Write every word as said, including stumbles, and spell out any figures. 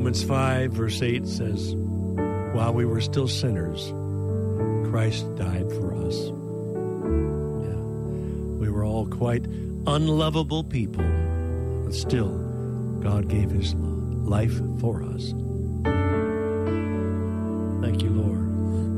Romans five, verse eight says, while we were still sinners, Christ died for us. Yeah. We were all quite unlovable people, but still, God gave his life for us. Thank you, Lord.